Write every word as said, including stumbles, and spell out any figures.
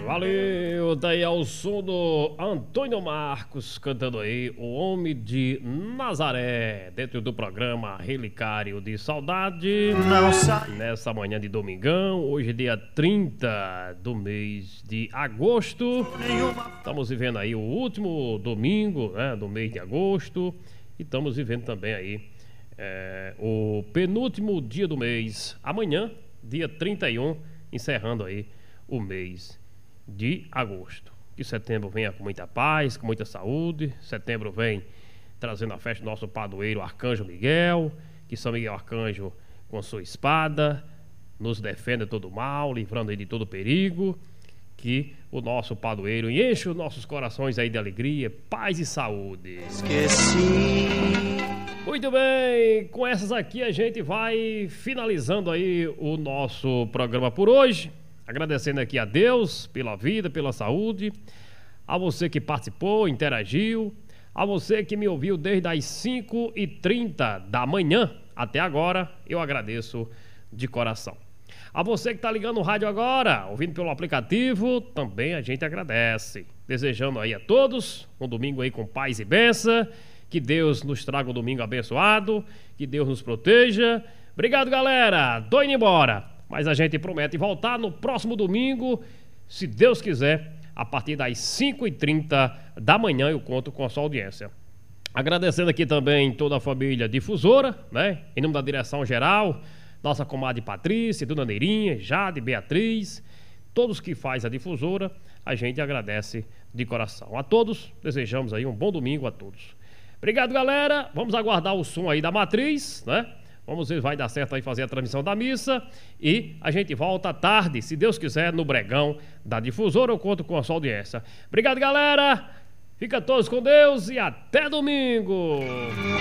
Valeu, daí ao som do Antônio Marcos cantando aí O Homem de Nazaré, dentro do programa Relicário de Saudade. Não sai. Nessa manhã de domingão, hoje dia trinta do mês de agosto. Estamos vivendo aí o último domingo, né, do mês de agosto. E estamos vivendo também aí é, o penúltimo dia do mês. Amanhã, dia trinta e um, encerrando aí o mês de agosto. Que setembro venha com muita paz, com muita saúde. Setembro vem trazendo a festa do nosso padroeiro Arcanjo Miguel. Que São Miguel Arcanjo, com sua espada, nos defenda de todo mal, livrando aí de todo perigo. Que o nosso padroeiro enche os nossos corações aí de alegria, paz e saúde. Esqueci. Muito bem, com essas aqui a gente vai finalizando aí o nosso programa por hoje. Agradecendo aqui a Deus pela vida, pela saúde, a você que participou, interagiu, a você que me ouviu desde as cinco e trinta da manhã até agora, eu agradeço de coração. A você que está ligando o rádio agora, ouvindo pelo aplicativo, também a gente agradece. Desejando aí a todos um domingo aí com paz e bênção, que Deus nos traga um domingo abençoado, que Deus nos proteja. Obrigado, galera, tô indo embora. Mas a gente promete voltar no próximo domingo, se Deus quiser, a partir das cinco e trinta da manhã eu conto com a sua audiência. Agradecendo aqui também toda a família difusora, né? Em nome da direção geral, nossa comadre Patrícia, Dona Neirinha, Jade, Beatriz, todos que faz a difusora, a gente agradece de coração. A todos, desejamos aí um bom domingo a todos. Obrigado, galera. Vamos aguardar o som aí da matriz, né? Vamos ver se vai dar certo aí fazer a transmissão da missa. E a gente volta à tarde, se Deus quiser, no Bregão da Difusora. Eu conto com a sua audiência. Obrigado, galera. Fica todos com Deus e até domingo.